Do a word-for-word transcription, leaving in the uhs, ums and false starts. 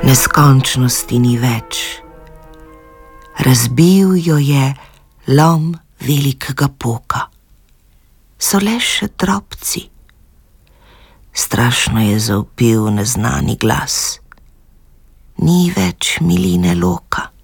Neskončnosti ni več. Razbil jo je lom velikega poka. So le še drobci. Strašno je zavpil neznani glas. Ni več miline loka.